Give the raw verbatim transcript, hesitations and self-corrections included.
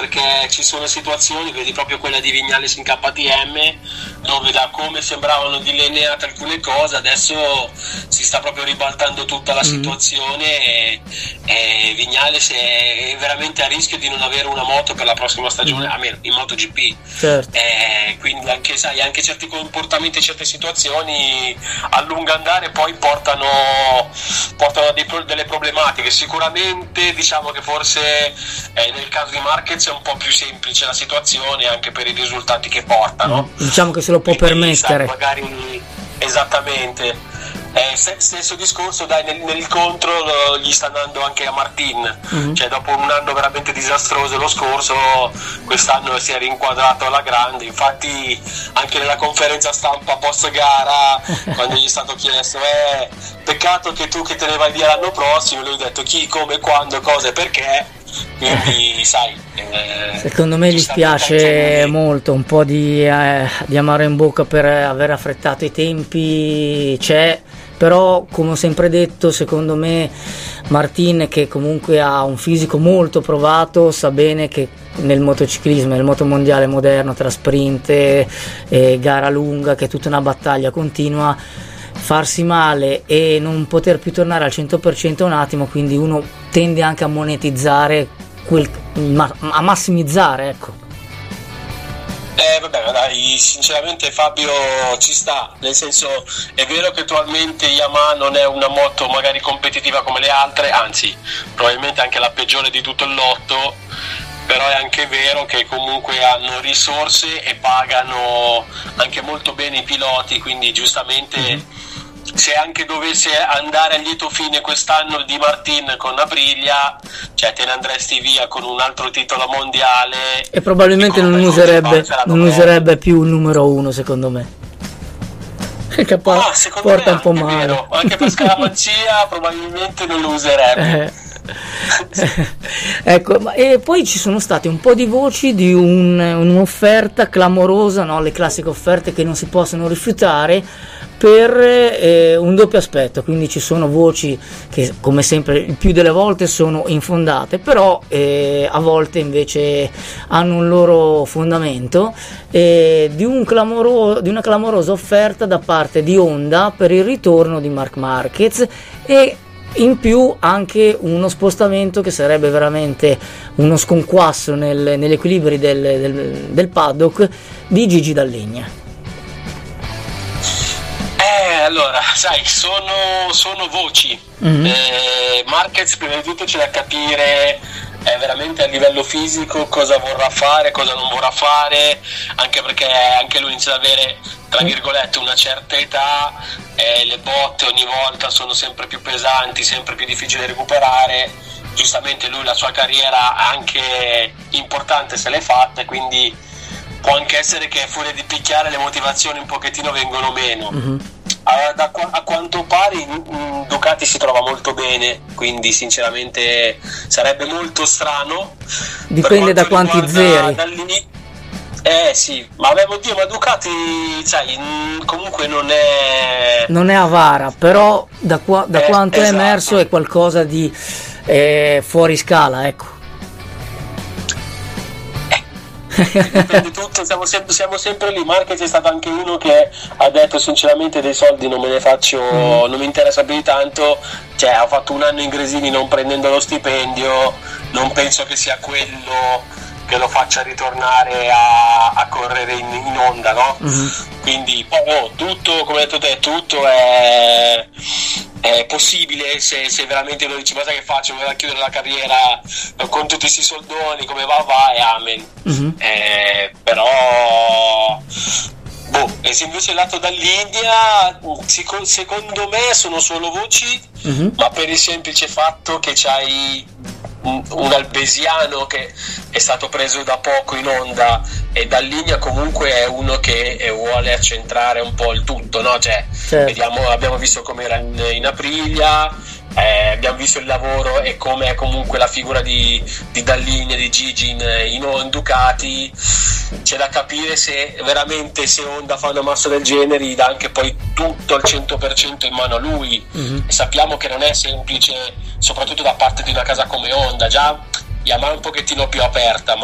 perché ci sono situazioni, vedi proprio quella di Vignales in K T M, dove da come sembravano delineate alcune cose adesso si sta proprio ribaltando tutta la situazione e, e Vignales è veramente a rischio di non avere una moto per la prossima stagione, almeno in MotoGP. Certo. E quindi anche, sai, anche certi comportamenti, certe situazioni a lungo andare poi portano, portano a dei, delle problematiche. Sicuramente diciamo che forse eh, nel caso di Marquez è un po' più semplice la situazione anche per i risultati che portano. Diciamo che se lo può quindi, permettere. sai, magari esattamente. Eh, stesso discorso, dai, nel, nel contro lo, gli sta andando anche a Martin, mm-hmm. cioè dopo un anno veramente disastroso lo scorso, quest'anno si è rinquadrato alla grande. Infatti anche nella conferenza stampa post gara quando gli è stato chiesto eh, peccato che tu che te ne vai via l'anno prossimo, lui ha detto chi, come, quando, cosa e perché. Quindi sai, eh, secondo me gli spiace molto, un po' di, eh, di amaro in bocca per aver affrettato i tempi c'è, però come ho sempre detto, secondo me Martin, che comunque ha un fisico molto provato, sa bene che nel motociclismo, nel motomondiale moderno, tra sprint e, e gara lunga, che è tutta una battaglia continua, farsi male e non poter più tornare al cento per cento è un attimo, quindi uno tende anche a monetizzare quel, a massimizzare, ecco. Eh vabbè, dai, sinceramente Fabio ci sta, nel senso è vero che attualmente Yamaha non è una moto magari competitiva come le altre, anzi probabilmente anche la peggiore di tutto il lotto, però è anche vero che comunque hanno risorse e pagano anche molto bene i piloti, quindi giustamente mm-hmm. se anche dovesse andare a lieto fine quest'anno di Martin con Aprilia, cioè te ne andresti via con un altro titolo mondiale e probabilmente non userebbe, non userebbe più il numero uno, secondo me, che po- ah, porta un po' male, vero. Anche per scaramanzia probabilmente non lo userebbe. eh. Ecco, ma, e poi ci sono state un po' di voci di un, un'offerta clamorosa, no? Le classiche offerte che non si possono rifiutare per eh, un doppio aspetto, quindi ci sono voci che come sempre il più delle volte sono infondate, però eh, a volte invece hanno un loro fondamento, eh, di, un clamoro, di una clamorosa offerta da parte di Honda per il ritorno di Marc Marquez e in più anche uno spostamento che sarebbe veramente uno sconquasso nel, negli equilibri del, del, del paddock di Gigi Dall'Igna. Eh, allora, sai, sono, sono voci. Mm-hmm. Eh, Marquez prima di tutto c'è da capire eh, veramente a livello fisico cosa vorrà fare, cosa non vorrà fare, anche perché anche lui inizia ad avere, tra virgolette, una certa età, eh, le botte ogni volta sono sempre più pesanti, sempre più difficili da recuperare. Giustamente lui la sua carriera anche importante se l'è fatta, quindi può anche essere che fuori di picchiare le motivazioni un pochettino vengono meno. Mm-hmm. A, da, a quanto pare in Ducati si trova molto bene, quindi sinceramente sarebbe molto strano. Dipende da quanti zeri. Eh sì, ma avevo detto, ma Ducati, sai, comunque non è non è avara, però da, qua, da eh, quanto esatto. è emerso è qualcosa di eh, fuori scala, ecco. Dipende tutto, siamo sempre, siamo sempre lì. Marquez è stato anche uno che ha detto sinceramente dei soldi non me ne faccio, mm. non mi interessa più di tanto, cioè ha fatto un anno in Gresini non prendendo lo stipendio, non penso che sia quello che lo faccia ritornare a, a correre in, in Honda, no? Mm-hmm. Quindi oh, tutto, come hai detto te, tutto è, è possibile se, se veramente uno dice ma sai che faccio, voglio chiudere la carriera con tutti questi soldoni, come va va e amen. Mm-hmm. Eh, però boh, e se invece è lato dall'India, secondo me sono solo voci, mm-hmm. ma per il semplice fatto che c'hai un albesiano che è stato preso da poco in Honda e Dall'Igna comunque è uno che vuole accentrare un po' il tutto, no? Cioè, certo. vediamo, abbiamo visto come era in, in Aprilia, eh, abbiamo visto il lavoro e come è comunque la figura di, di Dall'Igna, di Gigi in, in, in Ducati. C'è da capire se veramente, se Honda fa una massa del genere, gli dà anche poi tutto al cento per cento in mano a lui. Mm-hmm. E sappiamo che non è semplice, soprattutto da parte di una casa come Honda. Già Yamaha è un pochettino più aperta, ma